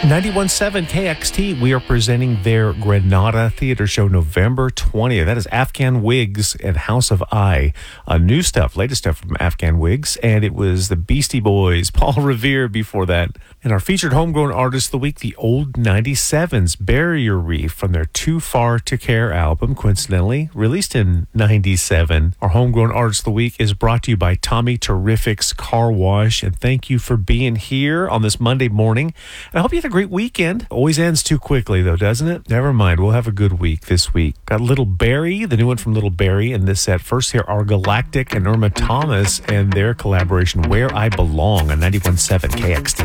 91.7 KXT, we are presenting their Granada Theater Show November 20th. That is Afghan Wigs and House of I. New stuff, latest stuff from Afghan Wigs. And it was the Beastie Boys, Paul Revere before that. And our featured homegrown artist of the week, the Old 97s, Barrier Reef, from their Too Far to Care album, coincidentally, released in 97. Our homegrown artist of the week is brought to you by Tommy Terrific's Car Wash. And thank you for being here on this Monday morning. And I hope you had a great weekend. Always ends too quickly, though, doesn't it? Never mind. We'll have a good week this week. Got Little Barry, the new one from Little Barry in this set. First here are Galactic and Irma Thomas and their collaboration, Where I Belong, on 91.7 KXT.